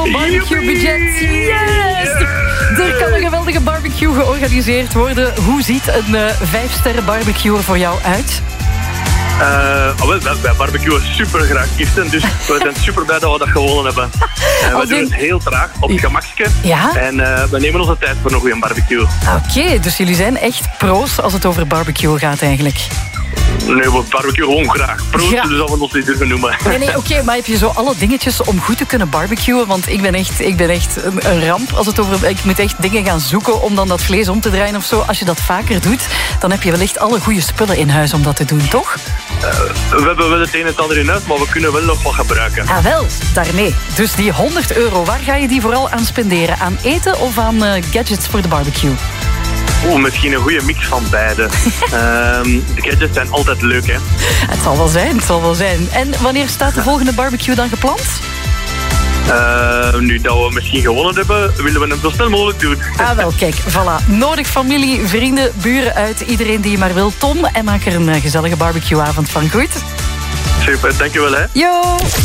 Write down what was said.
jouw barbecue-budget. Yes! Er kan een geweldige barbecue georganiseerd worden. Hoe ziet een 5-sterren barbecue er voor jou uit? Wij barbecuen super graag giften, dus we zijn super blij dat we dat gewonnen hebben. We doen het heel traag, op het gemakje. Ja? En we nemen onze tijd voor een goede barbecue. Oké, dus jullie zijn echt pro's als het over barbecue gaat eigenlijk. Nee, we barbecuen gewoon graag. Pro's, Ja. dus dat we ons niet durven noemen. Nee, oké, maar heb je zo alle dingetjes om goed te kunnen barbecuen? Want ik ben echt een ramp als het over... Ik moet echt dingen gaan zoeken om dan dat vlees om te draaien of zo. Als je dat vaker doet, dan heb je wellicht alle goede spullen in huis om dat te doen, toch? We hebben wel het een en het ander in huis, maar we kunnen wel nog wat gebruiken. Ah wel, daarmee. Dus die €100, waar ga je die vooral aan spenderen? Aan eten of aan gadgets voor de barbecue? Misschien een goede mix van beide. De gadgets zijn altijd leuk, hè? Het zal wel zijn. En wanneer staat de volgende barbecue dan gepland? Nu dat we misschien gewonnen hebben, willen we hem zo snel mogelijk doen. Ah wel, kijk, voilà. Nodig familie, vrienden, buren uit, iedereen die je maar wil. Tom, en maak er een gezellige barbecueavond van. Goed? Super, dankjewel, hè? Yo!